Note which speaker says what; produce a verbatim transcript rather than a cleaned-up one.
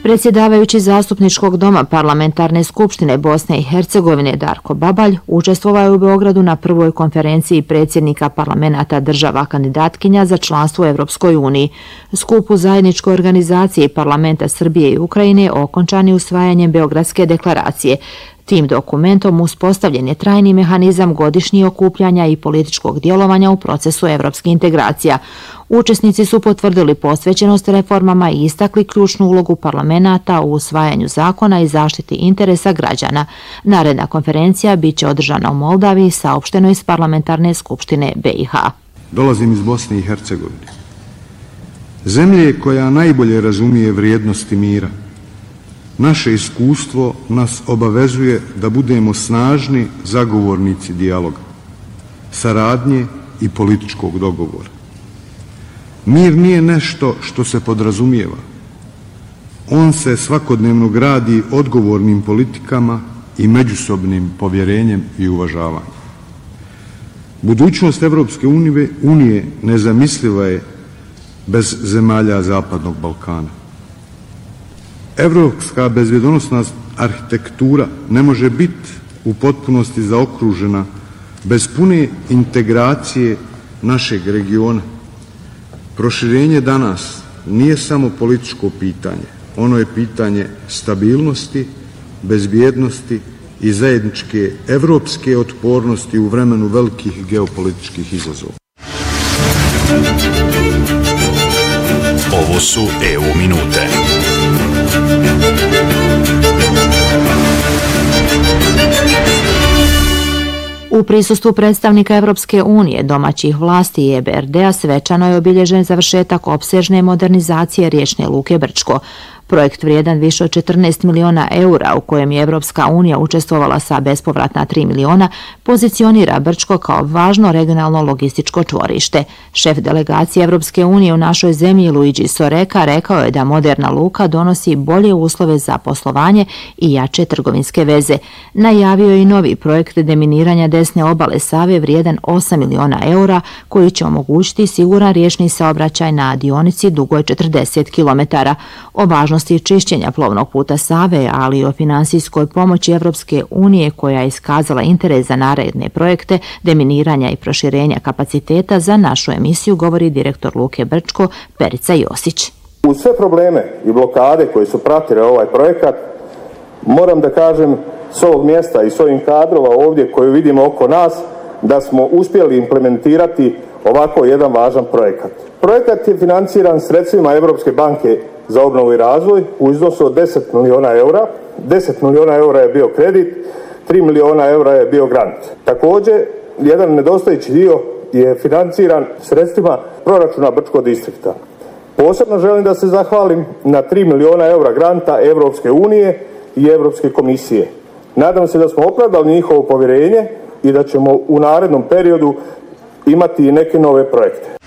Speaker 1: Predsjedavajući Zastupničkog doma Parlamentarne skupštine Bosne i Hercegovine Darko Babalj učestvovao je u Beogradu na prvoj konferenciji predsjednika parlamenata država kandidatkinja za članstvo u Evropskoj uniji. Skup u zajedničkoj organizaciji parlamenta Srbije i Ukrajine okončan je usvajanjem Beogradske deklaracije. Tim dokumentom uspostavljen je trajni mehanizam godišnjih okupljanja i političkog djelovanja u procesu evropskih integracija. Učesnici su potvrdili posvećenost reformama i istakli ključnu ulogu parlamenta u usvajanju zakona i zaštiti interesa građana. Naredna konferencija bit će održana u Moldaviji, saopšteno iz Parlamentarne skupštine B i H.
Speaker 2: Dolazim iz Bosne i Hercegovine, zemlje koja najbolje razumije vrijednosti mira. Naše iskustvo nas obavezuje da budemo snažni zagovornici dijaloga, saradnje i političkog dogovora. Mir nije nešto što se podrazumijeva. On se svakodnevno gradi odgovornim politikama i međusobnim povjerenjem i uvažavanjem. Budućnost Evropske unije nezamisliva je bez zemalja Zapadnog Balkana. Evropska bezbjednosna arhitektura ne može biti u potpunosti zaokružena bez pune integracije našeg regiona. Proširenje danas nije samo političko pitanje, ono je pitanje stabilnosti, bezbjednosti i zajedničke evropske otpornosti u vremenu velikih geopolitičkih izazova.
Speaker 3: Ovo su E U minute.
Speaker 1: U prisustvu predstavnika Evropske unije, domaćih vlasti i E B R D-a svečano je obilježen završetak opsežne modernizacije riječne luke Brčko. Projekt vrijedan više od četrnaest miliona eura, u kojem je Evropska unija učestvovala sa bespovratna tri miliona, pozicionira Brčko kao važno regionalno logističko čvorište. Šef delegacije Evropske unije u našoj zemlji Luigi Soreka rekao je da moderna luka donosi bolje uslove za poslovanje i jače trgovinske veze. Najavio je i novi projekt deminiranja desne obale Save vrijedan osam miliona eura, koji će omogućiti siguran riječni saobraćaj na dionici dugoj četrdeset kilometara. O važnosti čišćenja plovnog puta Save, ali i o finansijskoj pomoći Evropske unije koja je iskazala interes za naredne projekte deminiranja i proširenja kapaciteta, za našu emisiju govori direktor luke Brčko Perica Josić.
Speaker 4: Uz sve probleme i blokade koje su pratile ovaj projekat, moram da kažem s ovog mjesta i s ovim kadrova ovdje koju vidimo oko nas, da smo uspjeli implementirati ovako jedan važan projekat. Projekat je financiran sredstvima Evropske banke za obnovu i razvoj u iznosu od deset miliona eura. deset miliona eura je bio kredit, tri miliona eura je bio grant. Također, jedan nedostajući dio je financiran sredstvima proračuna Brčkog distrikta. Posebno želim da se zahvalim na tri miliona eura granta Evropske unije i Evropske komisije. Nadam se da smo opravdali njihovo povjerenje i da ćemo u narednom periodu imati i neke nove projekte.